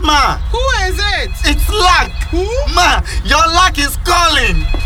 Ma. Who is it? It's luck. Who? Ma, your luck is calling.